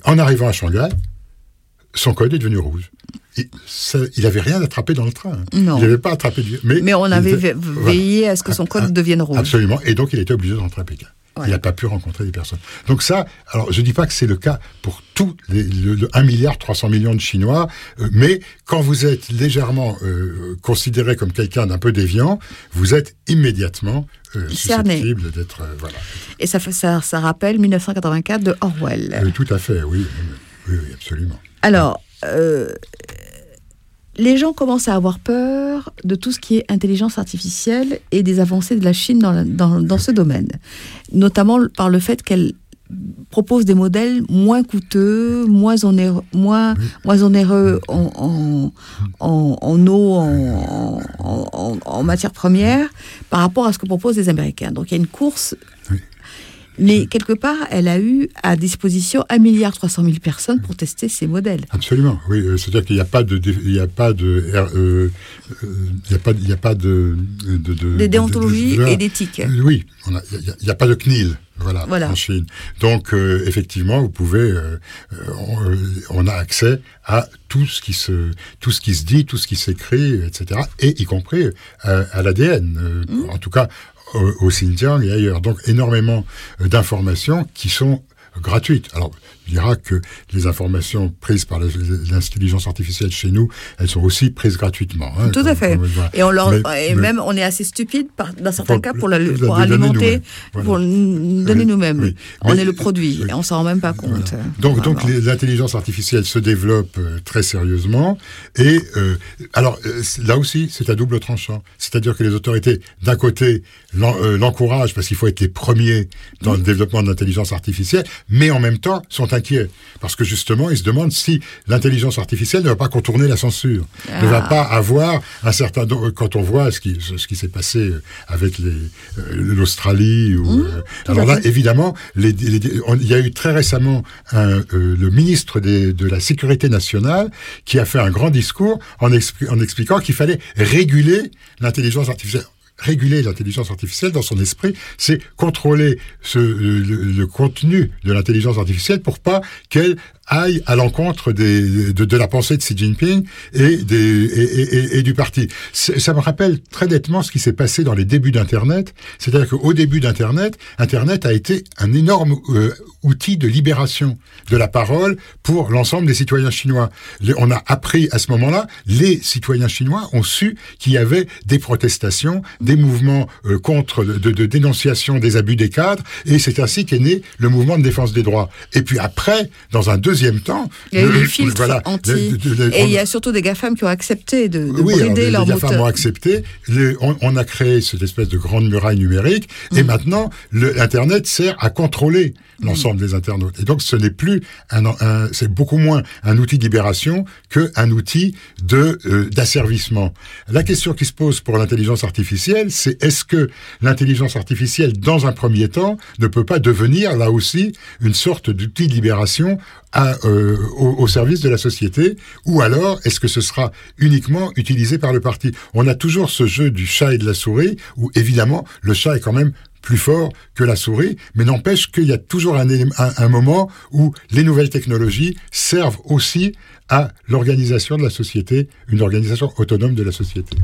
en arrivant à Shanghai, son code est devenu rouge. Il n'avait rien attrapé dans le train. Non. Il n'avait pas attrapé mais on avait veillé à ce que son code devienne rouge. Absolument. Et donc, il était obligé de rentrer à Pékin. Ouais. Il n'a pas pu rencontrer des personnes. Donc ça, alors je ne dis pas que c'est le cas pour tous les 1,3 milliard de Chinois, mais quand vous êtes légèrement considéré comme quelqu'un d'un peu déviant, vous êtes immédiatement susceptible d'être... voilà. Et ça rappelle 1984 de Orwell. Tout à fait, oui, absolument. Alors... les gens commencent à avoir peur de tout ce qui est intelligence artificielle et des avancées de la Chine dans ce domaine, notamment par le fait qu'elle propose des modèles moins coûteux, moins onéreux en eau, en matières premières, par rapport à ce que proposent les Américains. Donc il y a une course... Oui. Mais quelque part, elle a eu à disposition 1,3 milliard de personnes pour tester ces modèles. Absolument, oui. C'est-à-dire qu'il n'y a pas de déontologie et d'éthique. Oui, il n'y a pas de CNIL. Voilà. En Chine. Donc, effectivement, vous pouvez, on a accès à tout ce qui se dit, tout ce qui s'écrit, etc., et y compris à l'ADN. En tout cas, au Xinjiang et ailleurs. Donc, énormément d'informations qui sont gratuites. Alors, on dira que les informations prises par l'intelligence artificielle chez nous, elles sont aussi prises gratuitement. Tout à fait. Et même, on est assez stupide, dans certains cas, pour alimenter, pour donner nous-mêmes. Oui. On est le produit, et on ne s'en rend même pas compte. Voilà. Donc l'intelligence artificielle se développe très sérieusement. Et alors, là aussi, c'est à double tranchant. C'est-à-dire que les autorités, d'un côté, l'encouragent, parce qu'il faut être les premiers dans le développement de l'intelligence artificielle, mais en même temps, sont inquiets. Parce que justement, ils se demandent si l'intelligence artificielle ne va pas contourner la censure, ne va pas avoir un certain... Quand on voit ce qui s'est passé avec l'Australie... alors là, évidemment, il y a eu très récemment le ministre de la Sécurité nationale qui a fait un grand discours en expliquant qu'il fallait réguler l'intelligence artificielle. Réguler l'intelligence artificielle dans son esprit, c'est contrôler le contenu de l'intelligence artificielle pour pas qu'elle aille à l'encontre de la pensée de Xi Jinping et du parti. Ça me rappelle très nettement ce qui s'est passé dans les débuts d'Internet. C'est-à-dire qu'au début d'Internet, Internet a été un énorme outil de libération de la parole pour l'ensemble des citoyens chinois. On a appris à ce moment-là, les citoyens chinois ont su qu'il y avait des protestations, des mouvements contre de dénonciation des abus des cadres, et c'est ainsi qu'est né le mouvement de défense des droits. Et puis après, dans un deuxième temps... Il y a eu les filtres anti... Et il y a surtout des GAFAM qui ont accepté de brider leur moteur. Les GAFAM ont accepté. On a créé cette espèce de grande muraille numérique, et maintenant, l'Internet sert à contrôler l'ensemble des internautes. Et donc, ce n'est plus c'est beaucoup moins un outil de libération qu'un outil d'asservissement. La question qui se pose pour l'intelligence artificielle, c'est est-ce que l'intelligence artificielle, dans un premier temps, ne peut pas devenir, là aussi, une sorte d'outil de libération au service de la société, ou alors est-ce que ce sera uniquement utilisé par le parti? On a toujours ce jeu du chat et de la souris, où évidemment, le chat est quand même plus fort que la souris, mais n'empêche qu'il y a toujours un moment où les nouvelles technologies servent aussi à l'organisation de la société, une organisation autonome de la société.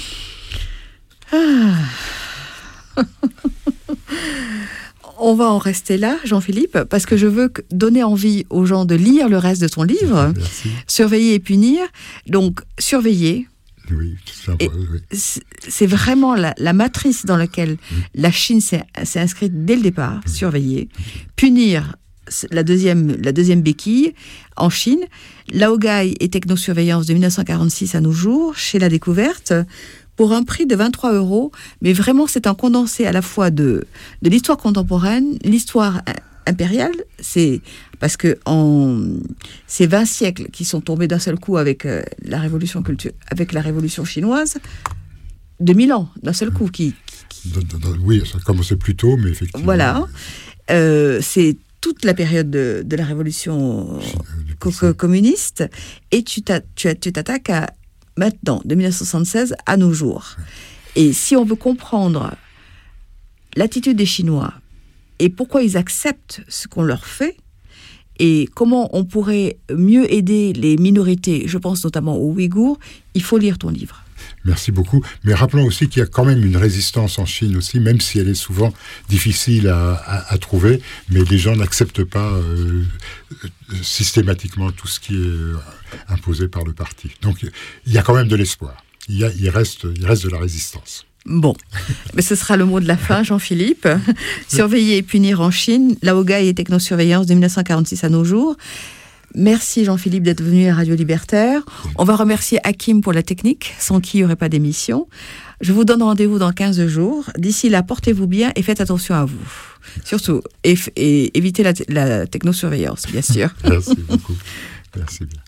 On va en rester là, Jean-Philippe, parce que je veux donner envie aux gens de lire le reste de ton livre. Merci. Surveiller et punir. Donc, surveiller... Oui, c'est vraiment la matrice dans laquelle la Chine s'est inscrite dès le départ, surveiller, punir, la deuxième béquille en Chine, Laogai et technosurveillance de 1946 à nos jours, chez La Découverte, pour un prix de 23 €, mais vraiment c'est un condensé à la fois de l'histoire contemporaine, l'histoire impériale, c'est parce que ces 20 siècles qui sont tombés d'un seul coup avec la révolution chinoise, 2000 ans d'un seul coup oui, ça a commencé plus tôt, mais effectivement. Voilà, c'est toute la période de la révolution communiste, et tu t'attaques à maintenant, de 1976 à nos jours. Et si on veut comprendre l'attitude des Chinois et pourquoi ils acceptent ce qu'on leur fait, et comment on pourrait mieux aider les minorités, je pense notamment aux Ouïghours, il faut lire ton livre. Merci beaucoup. Mais rappelons aussi qu'il y a quand même une résistance en Chine aussi, même si elle est souvent difficile à trouver, mais les gens n'acceptent pas systématiquement tout ce qui est imposé par le parti. Donc il y a quand même de l'espoir. Il reste de la résistance. Bon, mais ce sera le mot de la fin, Jean-Philippe. Surveiller et punir en Chine, laogai et technosurveillance de 1946 à nos jours. Merci Jean-Philippe d'être venu à Radio Libertaire. On va remercier Hakim pour la technique, sans qui il n'y aurait pas d'émission. Je vous donne rendez-vous dans 15 jours. D'ici là, portez-vous bien et faites attention à vous. Surtout, et évitez la technosurveillance, bien sûr. Merci beaucoup. Merci bien.